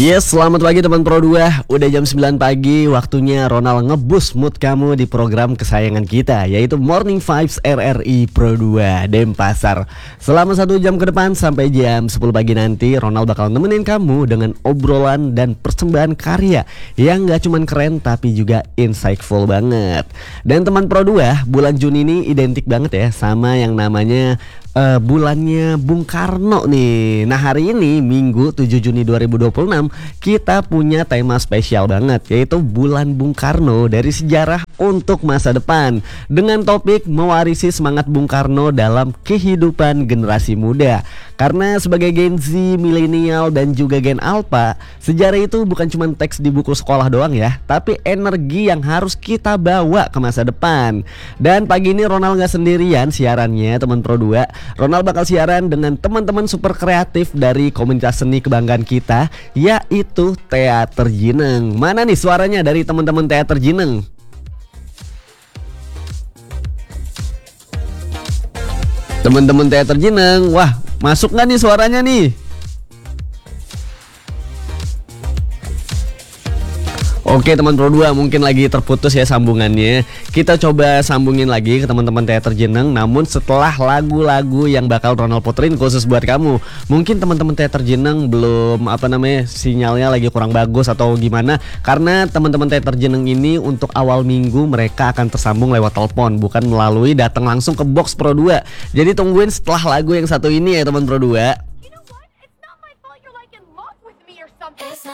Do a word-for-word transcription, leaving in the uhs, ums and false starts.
Yes, selamat pagi teman Pro dua. Udah jam sembilan pagi, waktunya Ronald ngeboost mood kamu di program kesayangan kita, yaitu Morning Vibes R R I Pro dua Denpasar. Selama satu jam ke depan sampai jam sepuluh pagi nanti, Ronald bakal nemenin kamu dengan obrolan dan persembahan karya yang gak cuman keren tapi juga insightful banget. Dan teman Pro dua, bulan Juni ini identik banget ya sama yang namanya Uh, bulannya Bung Karno nih. Nah, hari ini Minggu tujuh Juni dua ribu dua puluh enam kita punya tema spesial banget, yaitu Bulan Bung Karno dari sejarah untuk masa depan, dengan topik mewarisi semangat Bung Karno dalam kehidupan generasi muda. Karena sebagai Gen Z, milenial dan juga Gen Alpha, sejarah itu bukan cuma teks di buku sekolah doang ya, tapi energi yang harus kita bawa ke masa depan. Dan pagi ini Ronald gak sendirian siarannya teman Pro dua. Ronald bakal siaran dengan teman-teman super kreatif dari komunitas seni kebanggaan kita, yaitu Teater Jineng. Mana nih suaranya dari teman-teman Teater Jineng? Teman-teman Teater Jineng, wah masuk gak nih suaranya nih? Oke teman Pro dua, mungkin lagi terputus ya sambungannya. Kita coba sambungin lagi ke teman-teman Teater Jineng, namun setelah lagu-lagu yang bakal Ronald puterin khusus buat kamu. Mungkin teman-teman Teater Jineng belum apa namanya sinyalnya lagi kurang bagus atau gimana, karena teman-teman Teater Jineng ini untuk awal minggu mereka akan tersambung lewat telepon, bukan melalui datang langsung ke box Pro dua. Jadi tungguin setelah lagu yang satu ini ya teman Pro dua. You know what? It's not my fault you're like in love with me or something.